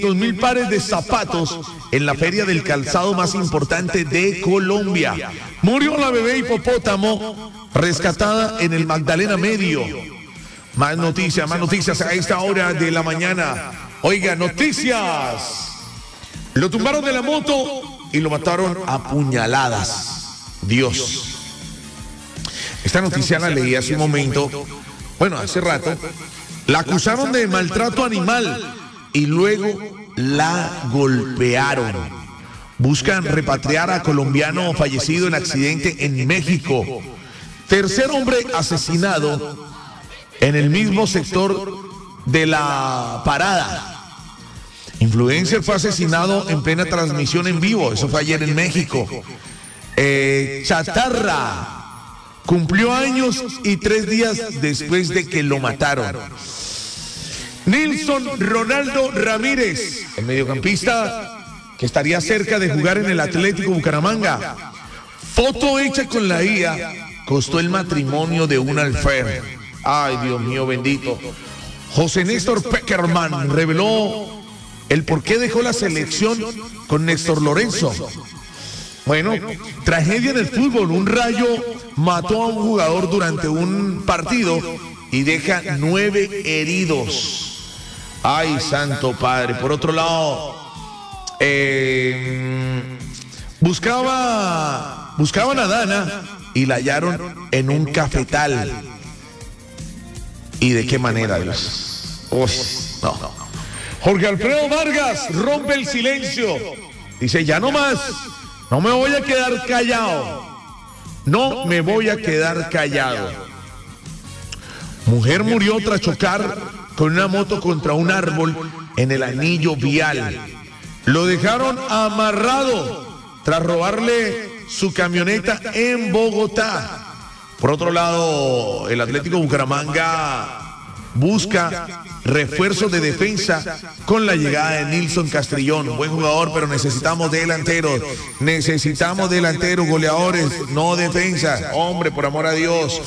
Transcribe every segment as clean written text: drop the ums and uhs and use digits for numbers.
200.000 pares de zapatos en la feria del calzado más importante de Colombia. Murió la bebé hipopótamo rescatada en el Magdalena Medio. Más noticias a esta hora de la mañana. Oiga, noticias. Lo tumbaron de la moto y lo mataron a puñaladas. Dios. Esta noticia la leí hace un momento, hace rato. La acusaron de maltrato animal y luego la golpearon. Buscan repatriar a colombiano fallecido en accidente en México. Tercer hombre asesinado en el mismo sector de la Parada. Influencer fue asesinado en plena transmisión en vivo. Eso fue ayer en México. Chatarra cumplió años y 3 días después de que lo mataron. Nilson Ronaldo Ramírez, el mediocampista que estaría cerca de jugar en el Atlético Bucaramanga. Foto hecha con la IA costó el matrimonio de un alfer. Ay, Dios mío bendito. José Néstor Peckerman reveló el por qué dejó la selección con Néstor Lorenzo. Tragedia en el fútbol. Un rayo mató a un jugador durante un partido y deja 9 heridos. Ay, santo padre. Por otro lado, buscaban a Dana y la hallaron en un cafetal. ¿Y de qué manera, Dios? No. Jorge Alfredo Vargas rompe el silencio. Dice, ya no más. No me voy a quedar callado. No me voy a quedar callado. Mujer murió tras chocar con una moto contra un árbol en el anillo vial. Lo dejaron amarrado tras robarle su camioneta en Bogotá. Por otro lado, el Atlético Bucaramanga busca refuerzos de defensa con la llegada de Nilson Castrillón. Buen jugador, pero necesitamos delanteros. Necesitamos delanteros, goleadores, no defensa. Hombre, por amor a Dios.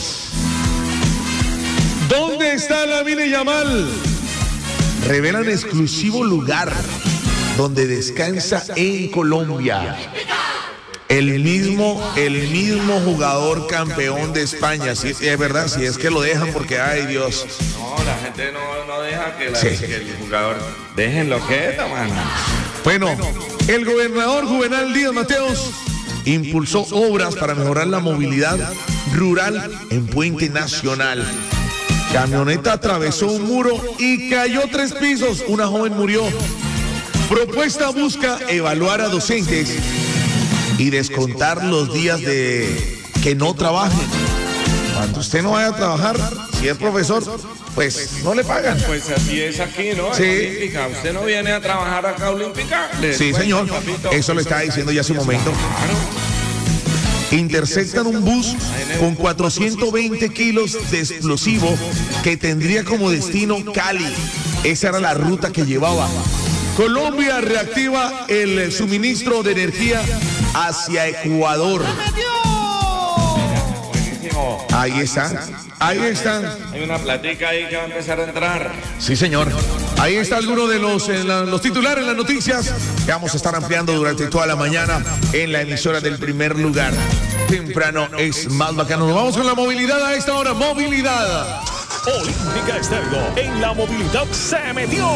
¿Dónde está Lamine Yamal? Revelan exclusivo lugar donde descansa en Colombia. El mismo jugador campeón de España. Sí, es verdad, si es que lo dejan porque, ay Dios. No, la gente no deja que el jugador dejen lo que es, mano. El gobernador Juvenal Díaz Mateos impulsó obras para mejorar la movilidad rural en Puente Nacional. Camioneta atravesó un muro y cayó 3 pisos. Una joven murió. Propuesta busca evaluar a docentes y descontar los días de que no trabajen. Cuando usted no vaya a trabajar, si es profesor, pues no le pagan. Pues así es aquí, ¿no? Sí. Olímpica. ¿Usted no viene a trabajar acá a Olímpica? Sí, señor. Eso lo estaba diciendo ya hace un momento. Interceptan un bus con 420 kilos de explosivo que tendría como destino Cali. Esa era la ruta que llevaba. Colombia reactiva el suministro de energía hacia Ecuador. Buenísimo. Ahí está. Hay una platica ahí que va a empezar a entrar. Sí, señor. Ahí está alguno de los titulares, las noticias que vamos a estar ampliando durante toda la mañana en la emisora del primer lugar. Temprano es más bacano. Nos vamos con la movilidad a esta hora. Movilidad. Olímpica Estéreo en la movilidad se metió.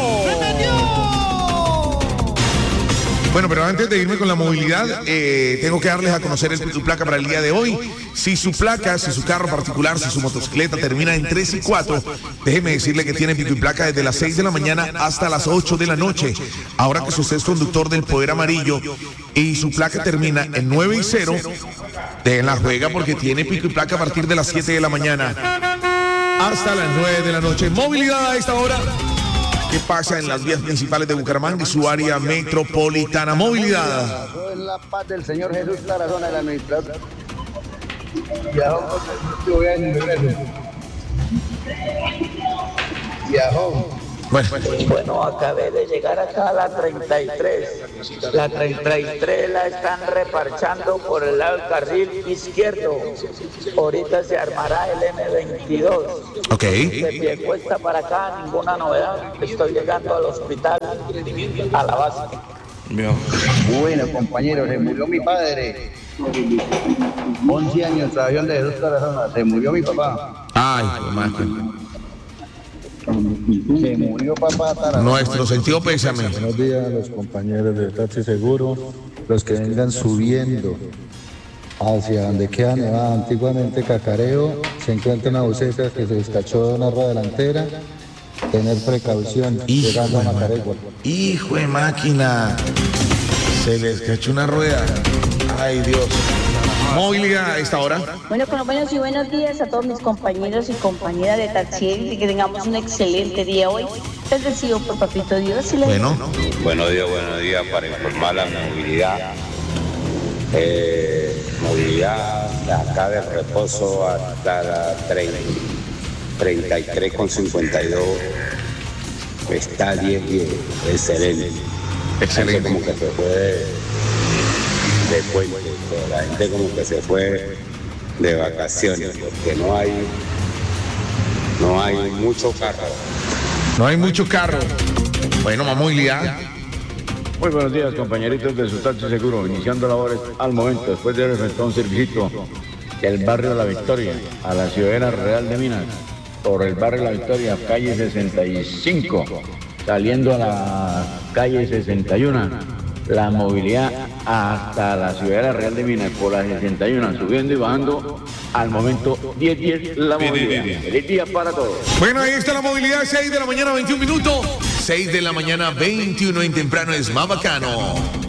Pero antes de irme con la movilidad, tengo que darles a conocer el pico y placa para el día de hoy. Si su placa, si su carro particular, si su motocicleta termina en 3 y 4, déjeme decirle que tiene pico y placa desde las 6 de la mañana hasta las 8 de la noche. Ahora que usted es conductor del Poder Amarillo y su placa termina en 9 y 0, de la juega porque tiene pico y placa a partir de las 7 de la mañana hasta las 9 de la noche. Movilidad a esta hora. ¿Qué pasa en las vías principales de Bucaramanga y su área metropolitana? Movilidad. Todo en la paz del Señor Jesús, la razón de la administración. Viajó. Bueno, acabé de llegar acá a la 33. La 33 la están reparchando por el lado del carril izquierdo. Ahorita se armará el M22. Ok. De Piedecuesta para acá, ninguna novedad. Estoy llegando al hospital, a la base. Bueno, compañeros, se murió mi padre. 11 años, trabajó de Jesús Tarazona. Se murió mi papá. Ay, máquina. Se murió papá Tarazona. Nuestro sentido pésame. Buenos días a los compañeros de Taxi Seguro, los que vengan subiendo hacia donde queda Nevada, antiguamente Cacareo, se encuentra una buceta que se descachó de una rueda delantera, tener precaución, llegando a Macaregua. Hijo de máquina, se les cachó una rueda. Ay, Dios. Movilidad a esta hora. Bueno, buenos y buenos días a todos mis compañeros y compañeras de Taxi y que tengamos un excelente día hoy. Les deseo por papito Dios y les... Bueno. Buenos días para informar la movilidad. Movilidad de acá del Reposo hasta la 33,52 está 10 excelente. Excelente. Como que se fue de puente, la gente como que se fue de vacaciones, porque no hay mucho carro. No hay mucho carro. Bueno, más movilidad. Muy buenos días, compañeritos de su Taxi Seguro, iniciando labores al momento, después de efectuar un servicio del barrio La Victoria a la Ciudadela Real de Minas, por el barrio La Victoria, calle 65, saliendo a la calle 61, la movilidad hasta la Ciudadela Real de Minas por la 61, subiendo y bajando al momento 10 la movilidad. Feliz día para todos. Bueno, ahí está la movilidad, 6 de la mañana, 21 minutos. 6 de la mañana, 21 en temprano es más bacano.